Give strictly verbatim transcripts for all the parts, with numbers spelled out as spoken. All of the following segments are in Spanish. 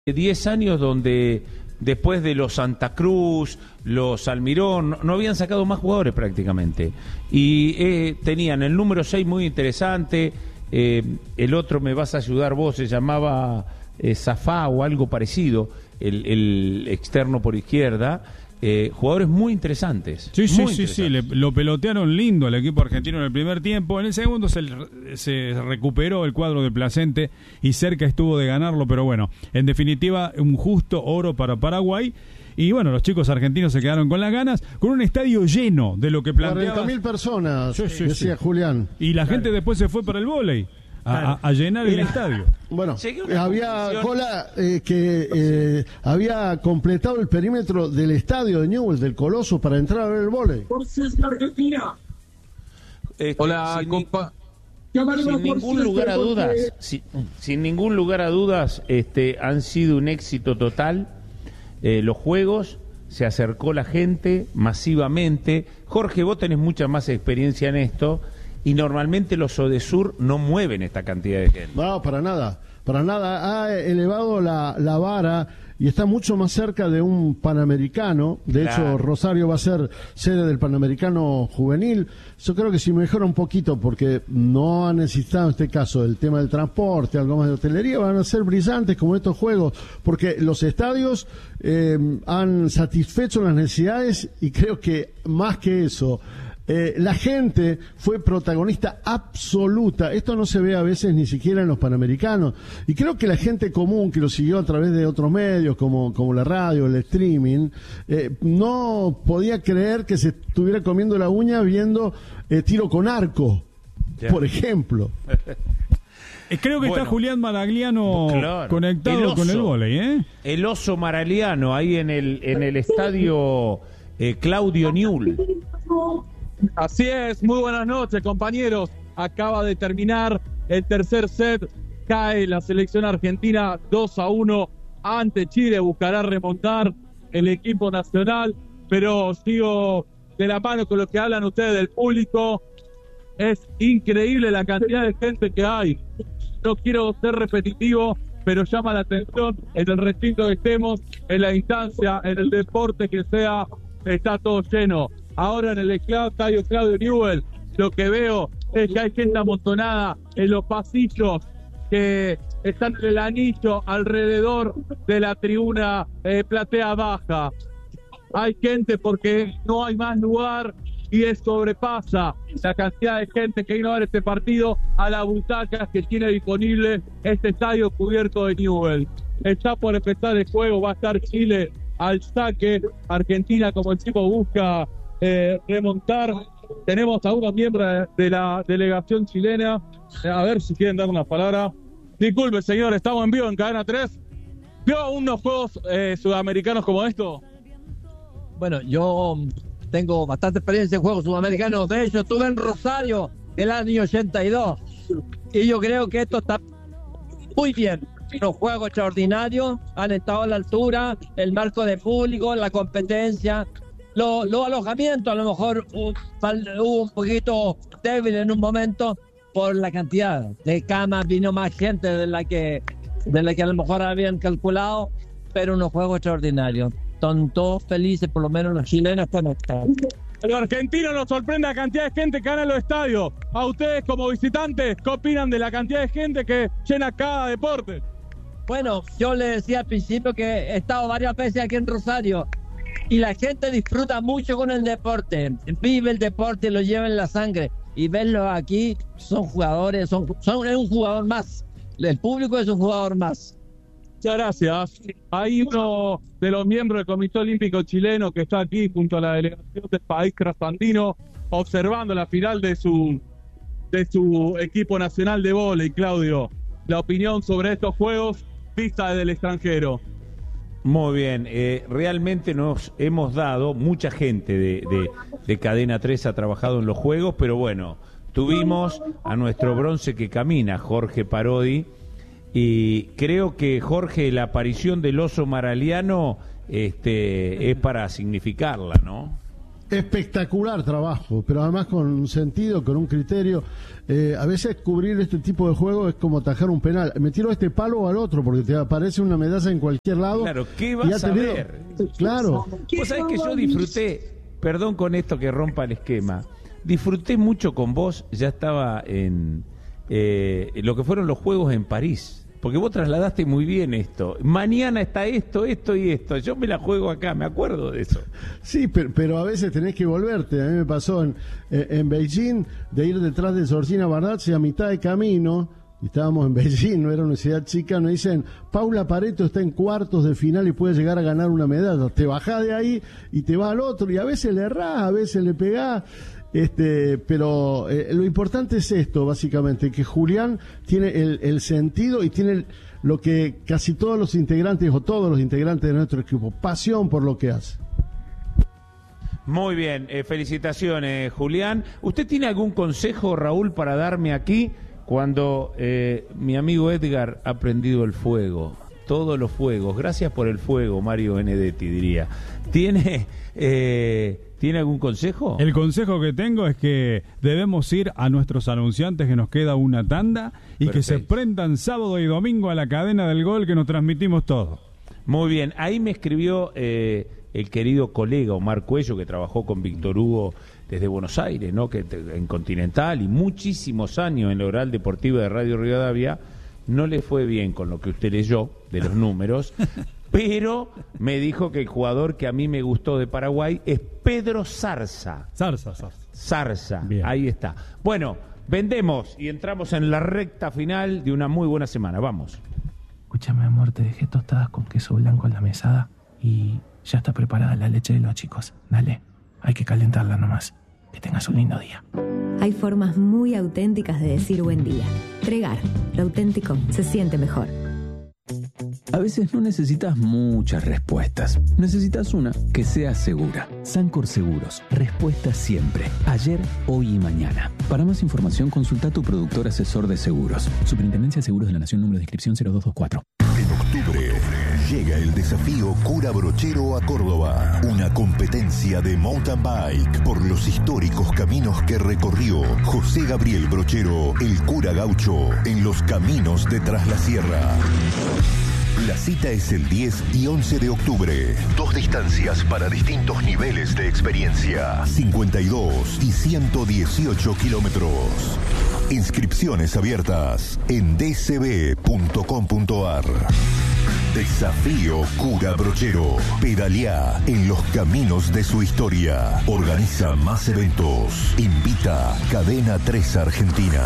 diez años donde después de los Santa Cruz, los Almirón, no habían sacado más jugadores prácticamente. Y eh, tenían el número seis muy interesante, eh, el otro me vas a ayudar vos, se llamaba eh, Zafá o algo parecido, el, el externo por izquierda. Eh, jugadores muy interesantes. Sí, sí, muy sí, interesantes. sí, le, lo pelotearon lindo al equipo argentino en el primer tiempo. En el segundo se, se recuperó el cuadro de Placente y cerca estuvo de ganarlo, pero bueno, en definitiva, un justo oro para Paraguay. Y bueno, los chicos argentinos se quedaron con las ganas, con un estadio lleno de lo que planteaba. cuarenta mil personas, sí, sí, decía sí. Julián. Y la claro. gente después se fue para el vóley. A, a, a llenar el estadio. Bueno, había cola eh, que eh, había completado el perímetro del estadio de Newell's, del Coloso, para entrar a ver el vóley. Este, Hola, sin, compa. sin ningún lugar a dudas, sin, sin ningún lugar a dudas, este, han sido un éxito total. Eh, los juegos, se acercó la gente masivamente. Jorge, vos tenés mucha más experiencia en esto. Y normalmente los Odesur no mueven esta cantidad de gente. No, para nada, para nada. Ha elevado la, la vara y está mucho más cerca de un Panamericano. De Claro. hecho, Rosario va a ser sede del Panamericano Juvenil. Yo creo que si mejora un poquito, porque no ha necesitado en este caso el tema del transporte, algo más de hotelería, van a ser brillantes como estos juegos, porque los estadios eh, han satisfecho las necesidades y creo que más que eso, Eh, la gente fue protagonista absoluta. Esto no se ve a veces ni siquiera en los Panamericanos. Y creo que la gente común que lo siguió a través de otros medios, como, como la radio, el streaming, eh, no podía creer que se estuviera comiendo la uña viendo eh, tiro con arco, Ya. por ejemplo. Eh, Creo que Bueno. está Julián Maragliano Claro. conectado El oso. con el vóley, ¿eh? El oso maraliano ahí en el, en el estadio eh, Claudio Newell. Así es, muy buenas noches, compañeros. Acaba de terminar el tercer set. Cae la selección argentina dos a uno ante Chile. Buscará remontar el equipo nacional. Pero sigo de la mano con lo que hablan ustedes del público. Es increíble la cantidad de gente que hay. No quiero ser repetitivo, pero llama la atención en el recinto que estemos, en la instancia, en el deporte que sea, está todo lleno. Ahora en el estadio Claudio Newell, lo que veo es que hay gente amontonada en los pasillos que están en el anillo alrededor de la tribuna eh, platea baja. Hay gente porque no hay más lugar y es sobrepasa la cantidad de gente que vino a ver este partido a las butacas que tiene disponible este estadio cubierto de Newell. Está por empezar el juego, va a estar Chile al saque. Argentina, como decimos, busca Eh, remontar. Tenemos a unos miembros de la delegación chilena, a ver si quieren dar una palabra. Disculpe, señor, estamos en vivo en Cadena tres. ¿Vio unos juegos eh, sudamericanos como esto? Bueno, yo tengo bastante experiencia en juegos sudamericanos. De hecho, estuve en Rosario el año ochenta y dos y yo creo que esto está muy bien. Los juegos extraordinarios han estado a la altura, el marco de público, la competencia. Los lo alojamientos a lo mejor hubo, hubo un poquito débil en un momento por la cantidad de camas, vino más gente de la que de la que a lo mejor habían calculado, pero unos juegos extraordinarios. Están todos felices, por lo menos los chilenos están acá. Los argentinos nos sorprende la cantidad de gente que gana en los estadios. A ustedes como visitantes, ¿qué opinan de la cantidad de gente que llena cada deporte? Bueno, yo le decía al principio que he estado varias veces aquí en Rosario y la gente disfruta mucho con el deporte, vive el deporte, lo lleva en la sangre, y verlo aquí, son jugadores, son, son es un jugador más, el público es un jugador más. Muchas gracias. Hay uno de los miembros del Comité Olímpico Chileno que está aquí junto a la delegación del país trasandino observando la final de su de su equipo nacional de vóley. Claudio, la opinión sobre estos juegos vista desde el extranjero. Muy bien, eh, realmente nos hemos dado, mucha gente de, de, de Cadena tres ha trabajado en los juegos, pero bueno, tuvimos a nuestro bronce que camina, Jorge Parodi, y creo que, Jorge, la aparición del oso maraliano este, es para significarla, ¿no? Espectacular trabajo, pero además con un sentido, con un criterio. Eh, a veces cubrir este tipo de juego es como atajar un penal. Me tiro a este palo o al otro, porque te aparece una medalla en cualquier lado. Claro, ¿qué vas a tenido... ver? Claro. Vos sabés que yo disfruté, perdón con esto que rompa el esquema, disfruté mucho con vos, ya estaba en eh, lo que fueron los Juegos en París. Porque vos trasladaste muy bien esto. Mañana está esto, esto y esto. Yo me la juego acá, me acuerdo de eso. Sí, pero, pero a veces tenés que volverte. A mí me pasó en, en Beijing de ir detrás de Georgina Bardazzi a mitad de camino. Y estábamos en Beijing, no era una ciudad chica. Nos dicen, Paula Pareto está en cuartos de final y puede llegar a ganar una medalla. Te bajás de ahí y te vas al otro. Y a veces le errás, a veces le pegás. Este, pero eh, lo importante es esto, básicamente, que Julián tiene el, el sentido y tiene el, lo que casi todos los integrantes o todos los integrantes de nuestro equipo, pasión por lo que hace. Muy bien, eh, felicitaciones, Julián. ¿Usted tiene algún consejo, Raúl, para darme aquí cuando eh, mi amigo Edgar ha prendido el fuego? Todos los fuegos. Gracias por el fuego, Mario Benedetti, diría. ¿Tiene... Eh, ¿Tiene algún consejo? El consejo que tengo es que debemos ir a nuestros anunciantes, que nos queda una tanda, y Perfecto. Que se prendan sábado y domingo a la cadena del gol, que nos transmitimos todo. Muy bien, ahí me escribió eh, el querido colega Omar Cuello, que trabajó con Víctor Hugo desde Buenos Aires, ¿no? Que en Continental y muchísimos años en la Oral Deportiva de Radio Rivadavia. No le fue bien con lo que usted leyó de los números. Pero me dijo que el jugador que a mí me gustó de Paraguay es Pedro Zarza. Zarza, Zarza. Zarza, ahí está. Bueno, vendemos y entramos en la recta final de una muy buena semana. Vamos. Escúchame, amor, te dejé tostadas con queso blanco en la mesada y ya está preparada la leche de los chicos. Dale, hay que calentarla nomás. Que tengas un lindo día. Hay formas muy auténticas de decir buen día. Tregar, lo auténtico se siente mejor. A veces no necesitas muchas respuestas. Necesitas una que sea segura. Sancor Seguros. Respuesta siempre. Ayer, hoy y mañana. Para más información, consulta a tu productor asesor de seguros. Superintendencia de Seguros de la Nación, número de inscripción cero dos dos cuatro. En octubre llega el desafío Cura Brochero a Córdoba. Una competencia de mountain bike por los históricos caminos que recorrió José Gabriel Brochero, el cura gaucho, en los caminos de Tras la Sierra. La cita es el diez y once de octubre. Dos distancias para distintos niveles de experiencia. cincuenta y dos y ciento dieciocho kilómetros. Inscripciones abiertas en d c b punto com punto a r. Desafío Cura Brochero. Pedaleá en los caminos de su historia. Organiza más eventos. Invita Cadena tres Argentina.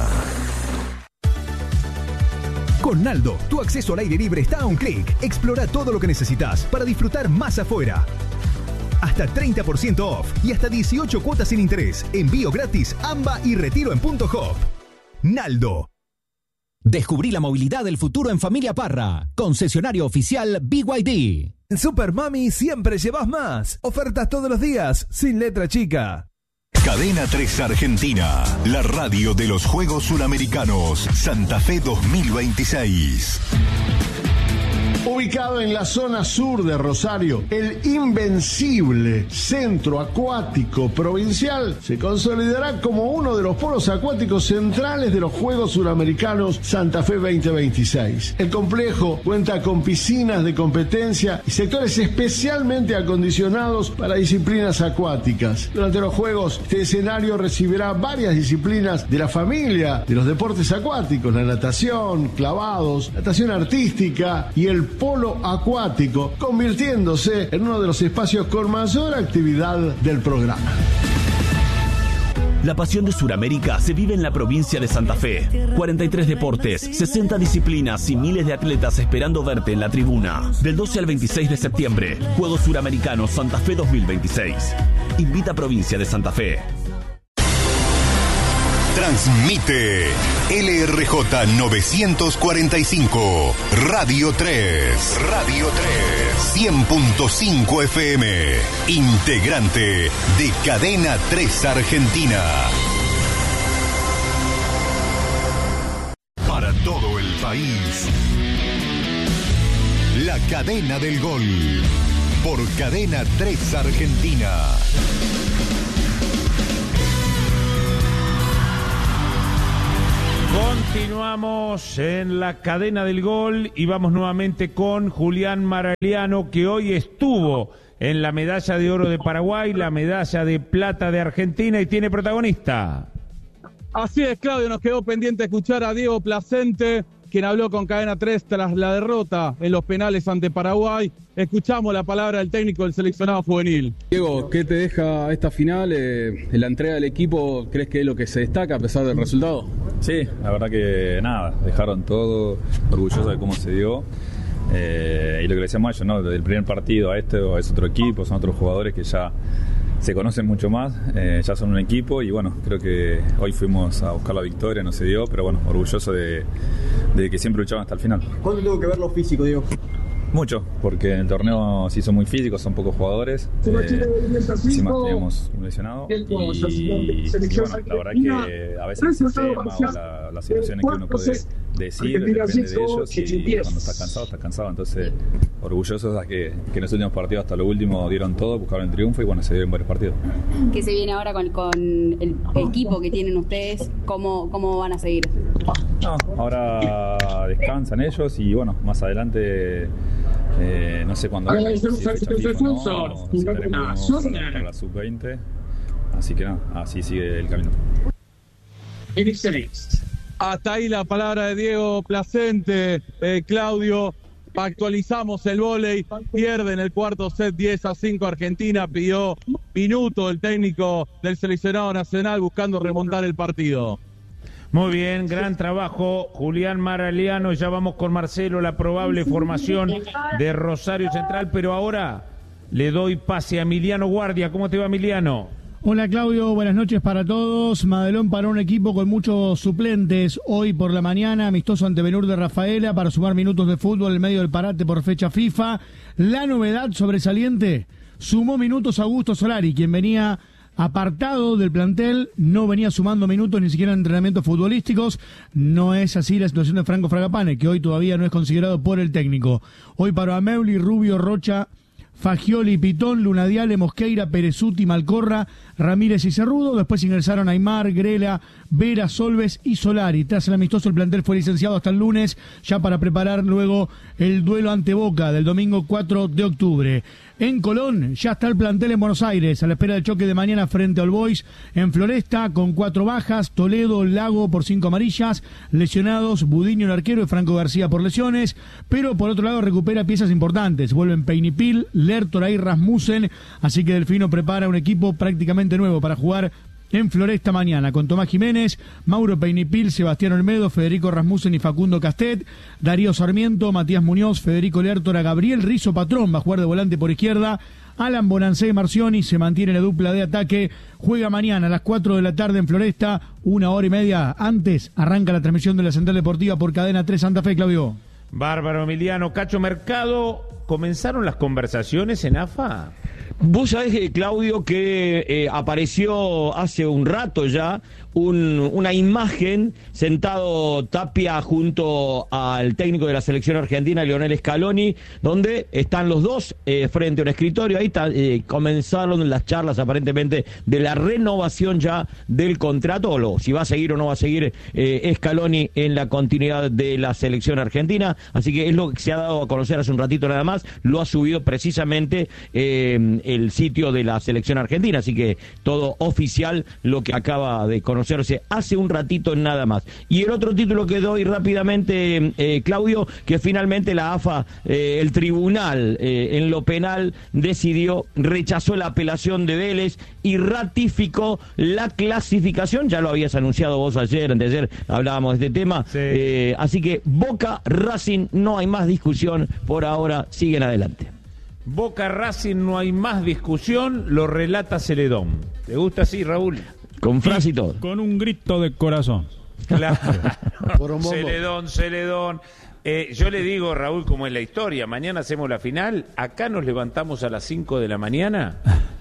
Con Naldo, tu acceso al aire libre está a un clic. Explora todo lo que necesitas para disfrutar más afuera. Hasta treinta por ciento off y hasta dieciocho cuotas sin interés. Envío gratis, A M B A y retiro en Punto Hop. Naldo. Descubrí la movilidad del futuro en Familia Parra. Concesionario oficial B Y D. En Super Mami siempre llevas más. Ofertas todos los días, sin letra chica. Cadena tres Argentina, la radio de los Juegos Suramericanos Santa Fe dos mil veintiséis. Ubicado en la zona sur de Rosario, el invencible Centro Acuático Provincial se consolidará como uno de los polos acuáticos centrales de los Juegos Suramericanos Santa Fe veinte veintiséis. El complejo cuenta con piscinas de competencia y sectores especialmente acondicionados para disciplinas acuáticas. Durante los Juegos, este escenario recibirá varias disciplinas de la familia de los deportes acuáticos: la natación, clavados, natación artística y el polo acuático, convirtiéndose en uno de los espacios con mayor actividad del programa. La pasión de Suramérica se vive en la provincia de Santa Fe. cuarenta y tres deportes, sesenta disciplinas y miles de atletas esperando verte en la tribuna. Del doce al veintiséis de septiembre, Juegos Suramericanos Santa Fe dos mil veintiséis. Invita a Provincia de Santa Fe. Transmite L R J novecientos cuarenta y cinco, Radio tres, Radio tres, cien punto cinco F M, integrante de Cadena tres Argentina. Para todo el país, la cadena del gol. por Cadena tres Argentina. Continuamos en la cadena del gol y vamos nuevamente con Julián Maraliano, que hoy estuvo en la medalla de oro de Paraguay, la medalla de plata de Argentina y tiene protagonista. Así es, Claudio, nos quedó pendiente escuchar a Diego Placente, quien habló con Cadena tres tras la derrota en los penales ante Paraguay. Escuchamos la palabra del técnico del seleccionado juvenil. Diego, ¿qué te deja esta final? Eh, ¿La entrega del equipo crees que es lo que se destaca a pesar del resultado? Sí, la verdad que nada, dejaron todo, orgulloso de cómo se dio. Eh, y lo que le decíamos a ellos, ¿no? Desde el primer partido a este o es otro equipo, son otros jugadores que ya se conocen mucho más, eh, ya son un equipo y bueno, creo que hoy fuimos a buscar la victoria, no se dio, pero bueno, orgulloso de, de que siempre luchaban hasta el final. ¿Cuándo tuvo que ver lo físico, Diego? Mucho, porque en el torneo se hizo muy físico, son pocos jugadores, eh, encima teníamos un lesionado y, y bueno, la verdad que a veces se tema o la, las situaciones que uno puede decir, depende de ellos y cuando estás cansado, estás cansado, entonces orgullosos de que, que en los últimos partidos hasta lo último dieron todo, buscaron el triunfo y bueno, se dieron varios partidos. ¿Qué se viene ahora con, con el equipo que tienen ustedes? ¿Cómo, cómo van a seguir? No, ahora descansan ellos y bueno, más adelante eh, no sé cuándo no, si fecha FIFA, no, para la sub veinte, así que no, así sigue el camino. Hasta ahí la palabra de Diego Placente. eh, Claudio, actualizamos el vóley, pierde en el cuarto set diez a cinco Argentina, pidió minuto el técnico del seleccionado nacional buscando remontar el partido. Muy bien, gran trabajo, Julián Maraliano. Ya vamos con Marcelo, la probable formación de Rosario Central, pero ahora le doy pase a Emiliano Guardia. ¿Cómo te va, Emiliano? Hola, Claudio, buenas noches para todos. Madelón para un equipo con muchos suplentes. Hoy por la mañana, amistoso ante Benur de Rafaela para sumar minutos de fútbol en medio del parate por fecha FIFA. La novedad sobresaliente, sumó minutos Augusto Solari, quien venía apartado del plantel, no venía sumando minutos ni siquiera en entrenamientos futbolísticos. No es así la situación de Franco Fragapane, que hoy todavía no es considerado por el técnico. Hoy paró a Meuli, Rubio, Rocha, Fagioli, Pitón, Lunadiale, Mosqueira, Perezuti, Malcorra, Ramírez y Cerrudo. Después ingresaron Aymar, Grela, Vera, Solves y Solari. Tras el amistoso, el plantel fue licenciado hasta el lunes, ya para preparar luego el duelo ante Boca del domingo cuatro de octubre. En Colón ya está el plantel en Buenos Aires, a la espera del choque de mañana frente al Boys en Floresta, con cuatro bajas: Toledo, Lago por cinco amarillas, lesionados Budiño el arquero y Franco García por lesiones, pero por otro lado recupera piezas importantes, vuelven Peinipil, Lertora y Rasmussen, así que Delfino prepara un equipo prácticamente nuevo para jugar en Floresta mañana, con Tomás Jiménez, Mauro Peinipil, Sebastián Olmedo, Federico Rasmussen y Facundo Castet, Darío Sarmiento, Matías Muñoz, Federico Lertora, Gabriel Rizo Patrón va a jugar de volante por izquierda, Alan Bonancé y Marcioni se mantiene la dupla de ataque, juega mañana a las cuatro de la tarde en Floresta, una hora y media antes arranca la transmisión de la Central Deportiva por Cadena tres Santa Fe, Claudio. Bárbaro, Emiliano. Cacho Mercado, ¿comenzaron las conversaciones en A F A? Vos sabés, Claudio, que eh, apareció hace un rato ya un, una imagen sentado Tapia junto al técnico de la selección argentina, Lionel Scaloni, donde están los dos eh, frente a un escritorio. Ahí ta, eh, comenzaron las charlas aparentemente de la renovación ya del contrato, o lo, si va a seguir o no va a seguir eh, Scaloni en la continuidad de la selección argentina. Así que es lo que se ha dado a conocer hace un ratito nada más, lo ha subido precisamente eh, el sitio de la selección argentina, así que todo oficial lo que acaba de conocerse hace un ratito nada más. Y el otro título que doy rápidamente, eh, Claudio, que finalmente la A F A, eh, el tribunal eh, en lo penal decidió, rechazó la apelación de Vélez y ratificó la clasificación. Ya lo habías anunciado vos ayer, anteayer hablábamos de este tema, sí. eh, así que Boca, Racing, no hay más discusión, por ahora siguen adelante. Boca Racing, no hay más discusión, lo relata Celedón. ¿Te gusta así, Raúl? Con frase y todo. Con un grito de corazón. Claro. Celedón, Celedón. Eh, yo le digo, Raúl, como es la historia, mañana hacemos la final, acá nos levantamos a las cinco de la mañana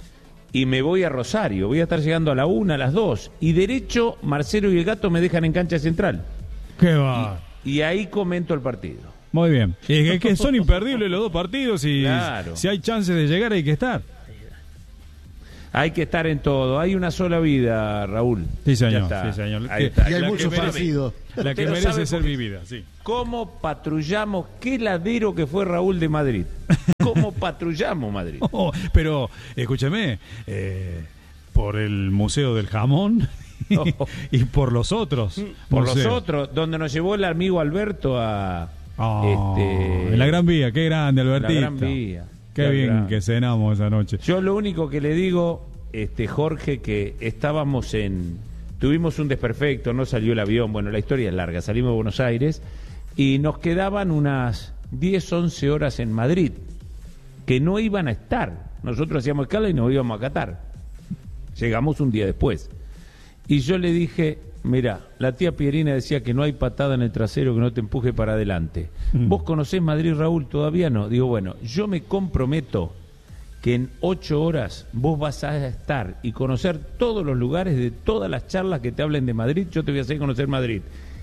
y me voy a Rosario. Voy a estar llegando a la una, a las dos. Y derecho, Marcelo y el Gato me dejan en cancha central. ¿Qué va? Y, y ahí comento el partido. Muy bien. Y es que son imperdibles los dos partidos y claro. Si hay chances de llegar hay que estar. Hay que estar en todo. Hay una sola vida, Raúl. Sí, señor. Sí, señor. Ahí está. Y hay muchos parecidos. La que merece ser vivida, sí. ¿Cómo patrullamos? Qué ladero que fue Raúl de Madrid. ¿Cómo patrullamos Madrid? Oh, pero, escúcheme, eh, por el Museo del Jamón y, oh. y por los otros. Por museos. los otros, donde nos llevó el amigo Alberto a... Oh, este, en la Gran Vía, qué grande, Albertito. La Gran Vía. Qué bien grande. Que cenamos esa noche. Yo lo único que le digo, este Jorge, que estábamos en... Tuvimos un desperfecto, no salió el avión, bueno, la historia es larga, salimos de Buenos Aires y nos quedaban unas diez, once horas en Madrid, que no iban a estar. Nosotros hacíamos escala y nos íbamos a Qatar. Llegamos un día después. Y yo le dije, mira, la tía Pierina decía que no hay patada en el trasero que no te empuje para adelante. Mm. ¿Vos conocés Madrid, Raúl? Todavía no. Digo, bueno, yo me comprometo que en ocho horas vos vas a estar y conocer todos los lugares de todas las charlas que te hablen de Madrid, yo te voy a hacer conocer Madrid.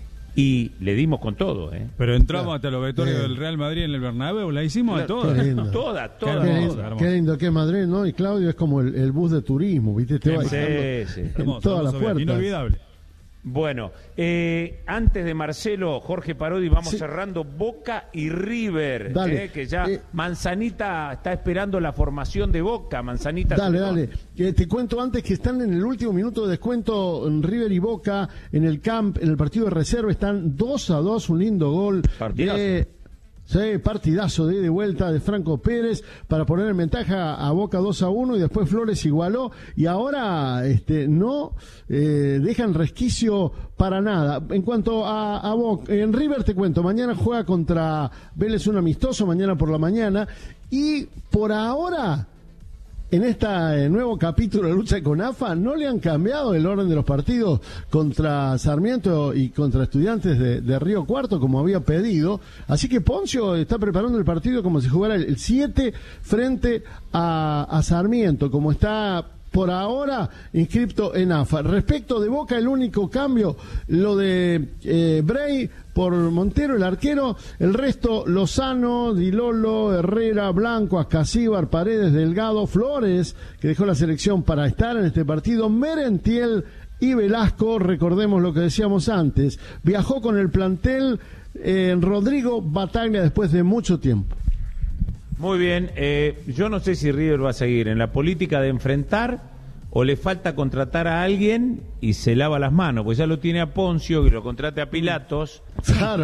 Y le dimos con todo, ¿eh? Pero entramos claro. hasta los vestuarios sí. del Real Madrid en el Bernabéu, la hicimos claro. a todas. Toda, toda. Qué lindo, qué lindo que es Madrid, ¿no? Y Claudio es como el, el bus de turismo, ¿viste? Te va sí, sí. en hermoso, todas las puertas. Inolvidable. Bueno, eh, antes de Marcelo, Jorge Parodi, vamos sí. cerrando Boca y River, eh, que ya eh, Manzanita está esperando la formación de Boca. Manzanita. Dale, dale. Eh, te cuento antes que están en el último minuto de descuento en River y Boca en el camp, en el partido de reserva, están dos a dos, un lindo gol. Partidazo. De... Sí, partidazo de, de vuelta de Franco Pérez para poner en ventaja a Boca dos a uno y después Flores igualó y ahora este no eh, dejan resquicio para nada. En cuanto a, a Boca, en River te cuento, mañana juega contra Vélez un amistoso, mañana por la mañana, y por ahora en este nuevo capítulo de lucha con A F A no le han cambiado el orden de los partidos contra Sarmiento y contra Estudiantes de, de Río Cuarto como había pedido, así que Poncio está preparando el partido como si jugara el siete frente a, a Sarmiento, como está por ahora inscripto en A F A. Respecto de Boca, el único cambio, lo de eh, Bray por Montero, el arquero, el resto Lozano, Di Lolo, Herrera, Blanco, Ascasíbar, Paredes, Delgado, Flores, que dejó la selección para estar en este partido, Merentiel y Velasco, recordemos lo que decíamos antes, viajó con el plantel eh, Rodrigo Bataglia después de mucho tiempo. Muy bien, eh, yo no sé si River va a seguir en la política de enfrentar o le falta contratar a alguien y se lava las manos, pues ya lo tiene a Poncio, que lo contrate a Pilatos. Claro.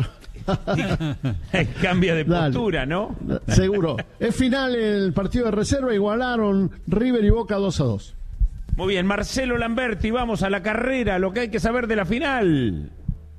Y cambia de postura, ¿no? Seguro. Es final el partido de reserva, igualaron River y Boca dos a dos. Muy bien, Marcelo Lamberti, vamos a la carrera, lo que hay que saber de la final.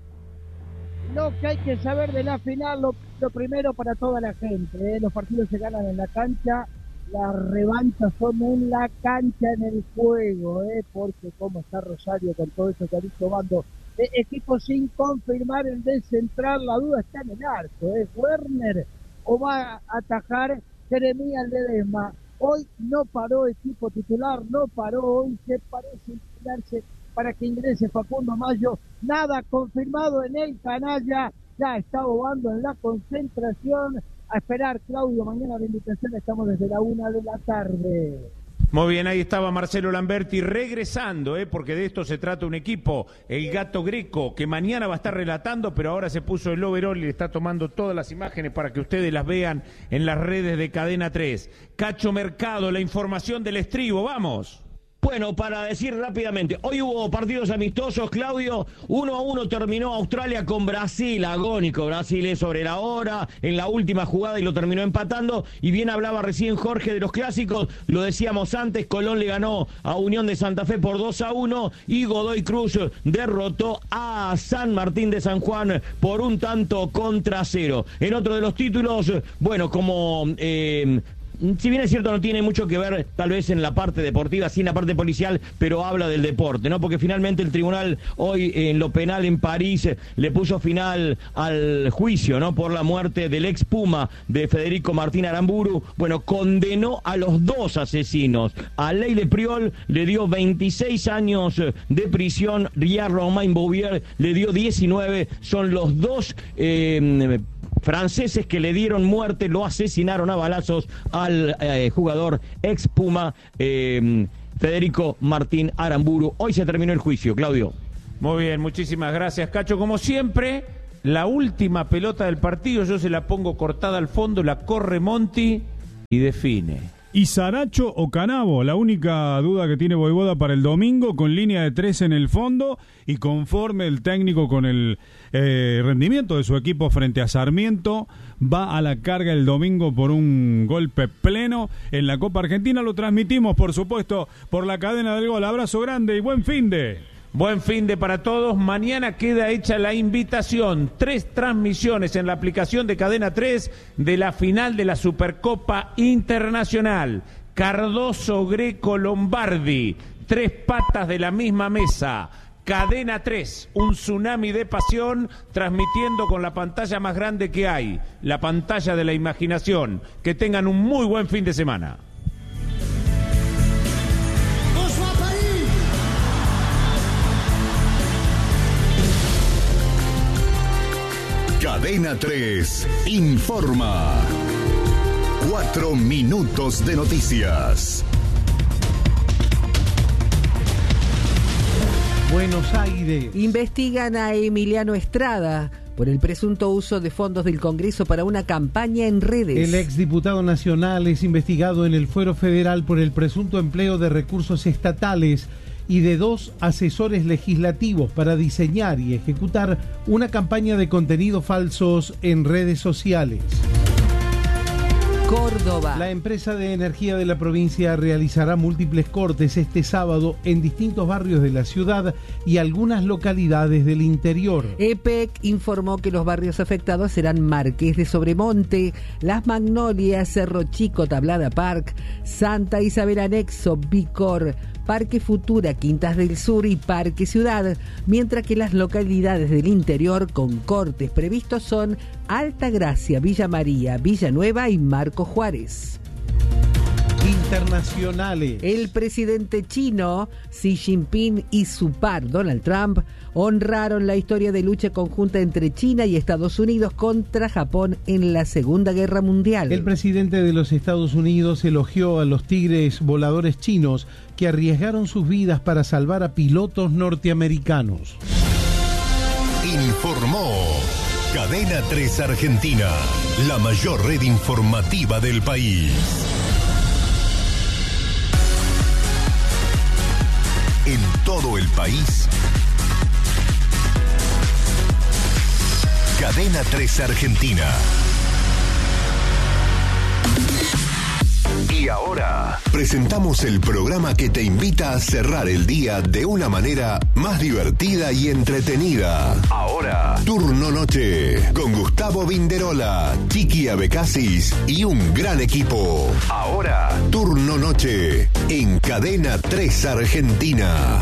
Lo que hay que saber de la final, lo, lo primero para toda la gente, ¿eh? Los partidos se ganan en la cancha, las revanchas son en la cancha, en el juego, ¿eh? Porque como está Rosario con todo eso que ha dicho Bando, eh, equipo sin confirmar el de central, la duda está en el arco, ¿eh? Werner o va a atajar Jeremías Ledesma. Hoy no paró equipo titular, no paró, hoy se parece inclinarse para que ingrese Facundo Mayo, nada confirmado en el canalla, ya está bobando en la concentración, a esperar Claudio, mañana la invitación, estamos desde la una de la tarde. Muy bien, ahí estaba Marcelo Lamberti regresando, ¿eh? Porque de esto se trata un equipo, el Gato Greco, que mañana va a estar relatando, pero ahora se puso el overall y le está tomando todas las imágenes para que ustedes las vean en las redes de Cadena tres. Cacho Mercado, la información del estribo, vamos. Bueno, para decir rápidamente, hoy hubo partidos amistosos, Claudio, uno a uno terminó Australia con Brasil, agónico, Brasil es sobre la hora, en la última jugada y lo terminó empatando, y bien hablaba recién Jorge de los clásicos, lo decíamos antes, Colón le ganó a Unión de Santa Fe por dos a uno, y Godoy Cruz derrotó a San Martín de San Juan por un tanto contra cero. En otro de los títulos, bueno, como... Eh, si bien es cierto no tiene mucho que ver tal vez en la parte deportiva, sí en la parte policial, pero habla del deporte, ¿no? Porque finalmente el tribunal hoy en lo penal en París le puso final al juicio, ¿no? Por la muerte del ex Puma de Federico Martín Aramburu. Bueno, condenó a los dos asesinos. A Leyle Priol le dio veintiséis años de prisión y a Romain Bouvier le dio diecinueve. Son los dos... Eh, franceses que le dieron muerte, lo asesinaron a balazos al eh, jugador ex Puma eh, Federico Martín Aramburu. Hoy se terminó el juicio, Claudio. Muy bien, muchísimas gracias, Cacho. Como siempre, la última pelota del partido yo se la pongo cortada al fondo, la corre Monti y define. ¿Y Saracho o Canavo? La única duda que tiene Voivoda para el domingo, con línea de tres en el fondo y conforme el técnico con el eh, rendimiento de su equipo frente a Sarmiento, va a la carga el domingo por un golpe pleno en la Copa Argentina. Lo transmitimos, por supuesto, por la cadena del gol. Abrazo grande y buen fin de... Buen fin de para todos. Mañana queda hecha la invitación. Tres transmisiones en la aplicación de Cadena tres de la final de la Supercopa Internacional. Cardoso, Greco, Lombardi. Tres patas de la misma mesa. Cadena tres, un tsunami de pasión, transmitiendo con la pantalla más grande que hay. La pantalla de la imaginación. Que tengan un muy buen fin de semana. Cadena tres informa. Cuatro minutos de noticias. Buenos Aires. Investigan a Emiliano Estrada por el presunto uso de fondos del Congreso para una campaña en redes. El exdiputado nacional es investigado en el Fuero Federal por el presunto empleo de recursos estatales y de dos asesores legislativos para diseñar y ejecutar una campaña de contenidos falsos en redes sociales. Córdoba. La empresa de energía de la provincia realizará múltiples cortes este sábado en distintos barrios de la ciudad y algunas localidades del interior. E P E C informó que los barrios afectados serán Marqués de Sobremonte, Las Magnolias, Cerro Chico, Tablada Park, Santa Isabel Anexo, Vicor, Parque Futura, Quintas del Sur y Parque Ciudad, mientras que las localidades del interior con cortes previstos son Alta Gracia, Villa María, Villanueva y Marco Juárez. Internacionales. El presidente chino Xi Jinping y su par Donald Trump honraron la historia de lucha conjunta entre China y Estados Unidos contra Japón en la Segunda Guerra Mundial. El presidente de los Estados Unidos elogió a los tigres voladores chinos que arriesgaron sus vidas para salvar a pilotos norteamericanos. Informó Cadena tres Argentina, la mayor red informativa del país. En todo el país, Cadena tres Argentina. Y ahora presentamos el programa que te invita a cerrar el día de una manera más divertida y entretenida. Ahora, Turno Noche, con Gustavo Vinderola, Chiqui Abecasis y un gran equipo. Ahora, Turno Noche, en Cadena tres Argentina.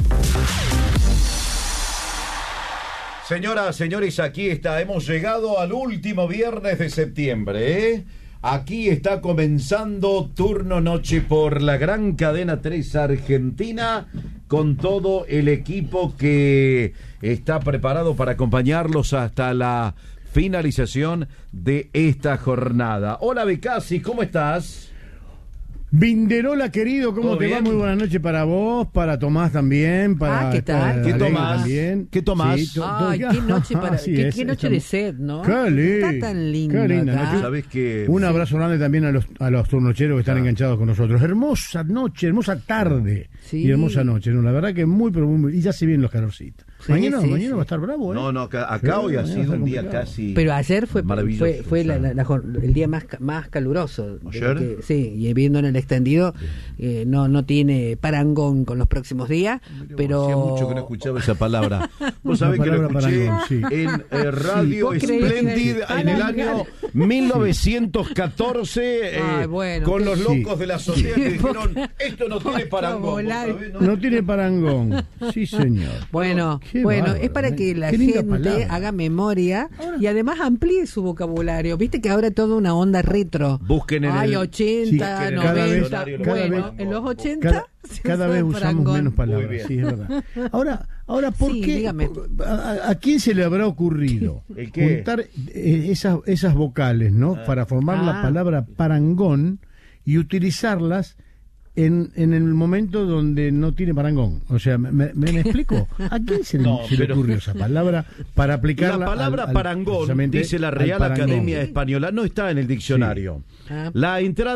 Señoras, señores, aquí está. Hemos llegado al último viernes de septiembre, ¿eh? Aquí está comenzando Turno Noche por la gran Cadena tres Argentina, con todo el equipo que está preparado para acompañarlos hasta la finalización de esta jornada. Hola, Becasi, ¿cómo estás? Vinderola, querido, ¿cómo te bien? va? Muy buenas noches para vos, para Tomás también, para ah, ¿qué tal? ¿Qué tomás? También. ¿Qué tomás? Sí, to Ay, qué noche, para, qué, es, qué noche de sed, ¿no? Qué lindo. Está tan lindo qué linda acá. noche. ¿Sabés que Un abrazo grande también a los, a los turnocheros que están ah. enganchados con nosotros. Hermosa noche, hermosa tarde sí. y hermosa noche, ¿no? La verdad que muy, pero muy, y ya se vienen los calorcitos. Sí, mañana sí, mañana sí. va a estar bravo, ¿eh? No, no, acá, acá hoy ha sido un día casi Pero ayer fue maravilloso. Fue, fue la, la, la, el día más, más caluroso. ¿Ayer? Que, sí, y viendo en el extendido, eh, no, no tiene parangón con los próximos días, Mira, pero... Hacía mucho que no escuchaba esa palabra. Vos sabés que lo escuché parangón, sí. en eh, Radio sí, Splendid en el año mil novecientos catorce, eh, Ay, bueno, con los locos sí. de la azotea que dijeron, esto no tiene parangón. ¿no? no tiene parangón, sí señor. Bueno, Qué bueno, bárbaro, es para que la qué linda gente palabra. haga memoria y además amplíe su vocabulario. Viste que ahora toda una onda retro. Busquen en Hay el- ochenta, sí, noventa. cada vez- cada bueno, vez- en los ochenta Cada, se cada usaba vez el usamos parangón. menos palabras, Muy bien. sí, es verdad. Ahora, ahora ¿por Sí, qué? dígame. A, a quién se le habrá ocurrido ¿El qué? juntar eh, esas, esas vocales, ¿no? Para formar la Ah. palabra parangón y utilizarlas en, en el momento donde no tiene parangón. O sea, ¿me, me- me explico? ¿A quién se, le- No, se le pero- ocurrió esa palabra para aplicarla? La palabra al- al- parangón, precisamente dice la al Real parangón? Academia Española, no está en el diccionario. Ah. La entrada